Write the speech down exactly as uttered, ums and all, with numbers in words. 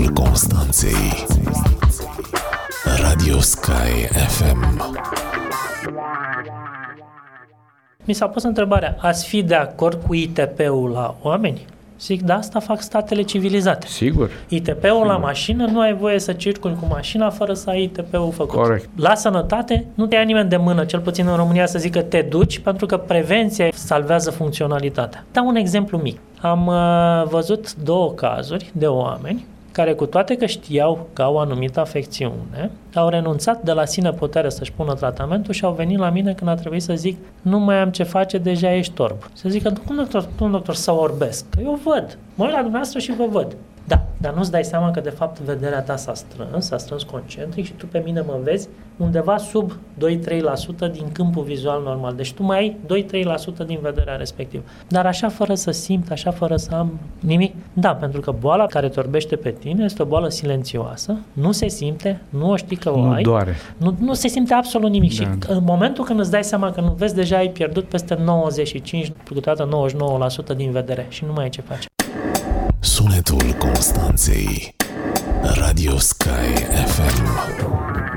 Constanței. Radio Sky F M. Mi s-a pus întrebarea, ați fi de acord cu I T P-ul la oameni? Zic, da, asta fac statele civilizate. Sigur. I T P-ul Sigur. la mașină, nu ai voie să circuli cu mașina fără să ai I T P-ul făcut. Corect. La sănătate, nu te ia nimeni de mână, cel puțin în România, să zică te duci, pentru că prevenția salvează funcționalitatea. Dau un exemplu mic. Am uh, văzut două cazuri de oameni care, cu toate că știau că au o anumită afecțiune, au renunțat de la sine putere să-și pună tratamentul și au venit la mine când a trebuit să zic, nu mai am ce face, deja ești orb. Să zică, cum doctor, cum doctor să orbesc? Că eu văd, mă uit la dumneavoastră și vă văd. Da, dar nu-ți dai seama că de fapt vederea ta s-a strâns, s-a strâns concentric și tu pe mine mă vezi undeva sub doi-trei la sută din câmpul vizual normal. Deci tu mai ai doi-trei la sută din vederea respectivă. Dar așa fără să simt, așa fără să am nimic. Da, pentru că boala care te orbește pe tine este o boală silențioasă, nu se simte, nu o știi că o nu ai. Doare. Nu, nu se simte absolut nimic. Da. Și în momentul când îți dai seama că nu vezi, deja ai pierdut peste nouăzeci și cinci, câteodată nouăzeci și nouă la sută din vedere și nu mai ai ce face. Sunetul Constanței. Radio Sky F M.